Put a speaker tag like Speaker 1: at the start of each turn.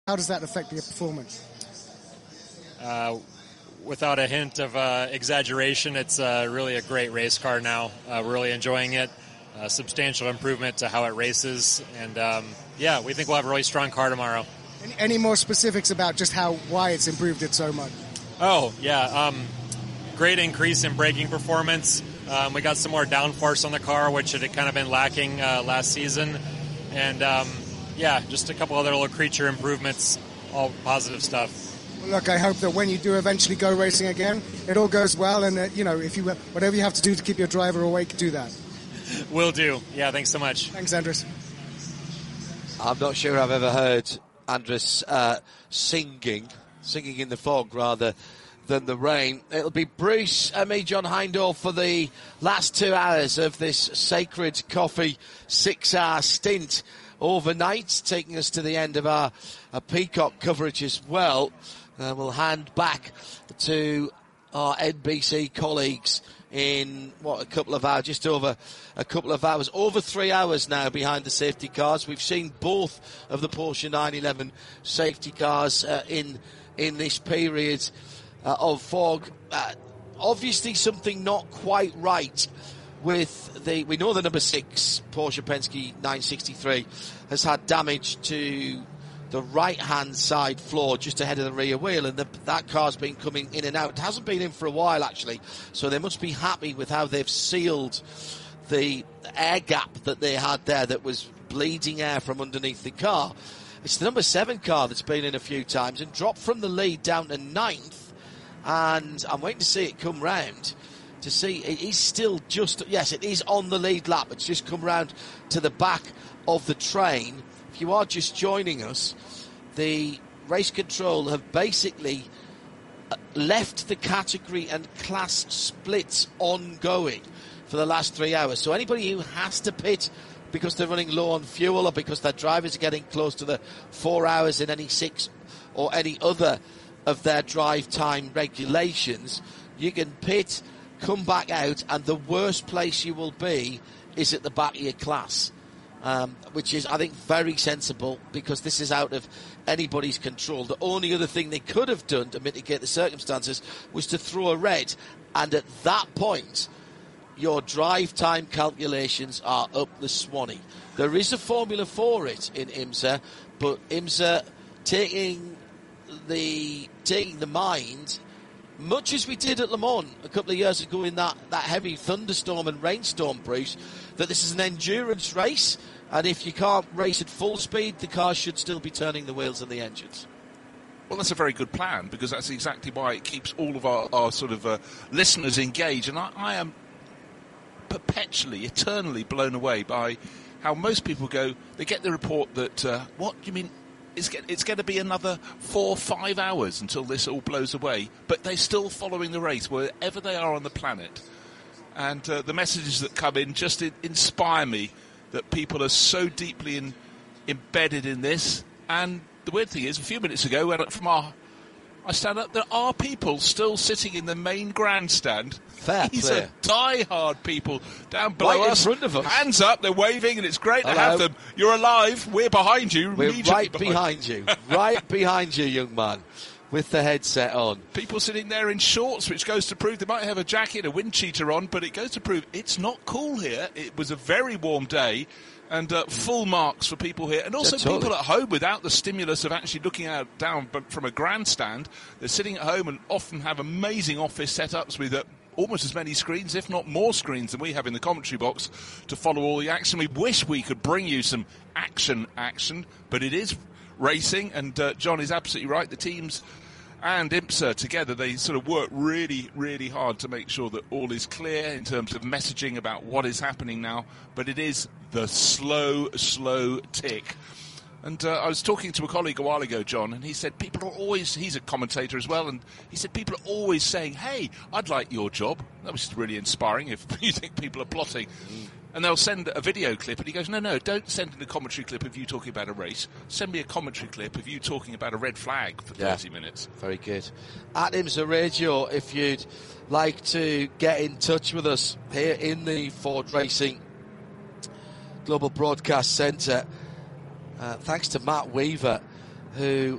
Speaker 1: How does that affect your performance?
Speaker 2: Without a hint of exaggeration, it's really a great race car now. We're really enjoying it. Substantial improvement to how it races. And, we think we'll have a really strong car tomorrow.
Speaker 1: Any more specifics about just why it's improved it so much?
Speaker 2: Oh, yeah. Great increase in braking performance. We got some more downforce on the car, which had kind of been lacking last season. And, just a couple other little creature improvements, all positive stuff.
Speaker 1: Look, I hope that when you do eventually go racing again, it all goes well, and if you whatever you have to do to keep your driver awake, do that.
Speaker 2: Will do. Yeah, thanks so much.
Speaker 1: Thanks, Andres.
Speaker 3: I'm not sure I've ever heard Andres singing in the fog rather than the rain. It'll be Bruce and me, John Hindhaugh, for the last 2 hours of this Sacred Coffee 6-hour stint overnight, taking us to the end of our Peacock coverage as well. We'll hand back to our NBC colleagues in, a couple of hours, just over a couple of hours. Over 3 hours now behind the safety cars. We've seen both of the Porsche 911 safety cars in this period of fog. Obviously something not quite right with we know the number 6 Porsche Penske 963 has had damage to the right-hand side floor just ahead of the rear wheel, and that car's been coming in and out. It hasn't been in for a while, actually, so they must be happy with how they've sealed the air gap that they had there that was bleeding air from underneath the car. It's the number 7 car that's been in a few times and dropped from the lead down to 9th, and I'm waiting to see it come round to see. It is still just, yes, it is on the lead lap. It's just come round to the back of the train. If you are just joining us, the race control have basically left the category and class splits ongoing for the last 3 hours. So anybody who has to pit because they're running low on fuel or because their drivers are getting close to the 4 hours in any 6 or any other of their drive time regulations, you can pit, come back out, and the worst place you will be is at the back of your class. Which is, I think, very sensible because this is out of anybody's control. The only other thing they could have done to mitigate the circumstances was to throw a red, and at that point, your drive time calculations are up the Swanee. There is a formula for it in IMSA, but IMSA taking the mind, much as we did at Le Mans a couple of years ago in that heavy thunderstorm and rainstorm, Bruce, that this is an endurance race, and if you can't race at full speed, the car should still be turning the wheels and the engines.
Speaker 4: Well, that's a very good plan, because that's exactly why it keeps all of our sort of listeners engaged, and I am perpetually, eternally blown away by how most people go, they get the report that, what do you mean, it's going to be another 4 or 5 hours until this all blows away, but they're still following the race wherever they are on the planet. And the messages that come in just inspire me that people are so deeply embedded in this. And the weird thing is, a few minutes ago, I stand up, there are people still sitting in the main grandstand. These are die-hard people down below
Speaker 3: right
Speaker 4: us.
Speaker 3: In front of us.
Speaker 4: Hands up, they're waving, and it's great to have them. You're alive, we're behind you.
Speaker 3: We're right behind you. Right behind you, young man, with the headset on.
Speaker 4: People sitting there in shorts, which goes to prove they might have a jacket, a wind cheater on, but it goes to prove it's not cool here. It was a very warm day. And full marks for people here. And also people at home without the stimulus of actually looking down from a grandstand. They're sitting at home and often have amazing office setups with almost as many screens, if not more screens, than we have in the commentary box to follow all the action. We wish we could bring you some action, but it is racing. And John is absolutely right. The teams and IMSA together, they sort of work really, really hard to make sure that all is clear in terms of messaging about what is happening now. But it is the slow tick. And I was talking to a colleague a while ago, John, and he said people are always, he's a commentator as well, and he said people are always saying, hey, I'd like your job. That was really inspiring if you think people are plotting. And they'll send a video clip, and he goes, no, don't send in a commentary clip of you talking about a race. Send me a commentary clip of you talking about a red flag for 30 minutes.
Speaker 3: Very good. At IMSA Radio, if you'd like to get in touch with us here in the Ford Racing Global Broadcast Centre, thanks to Matt Weaver, who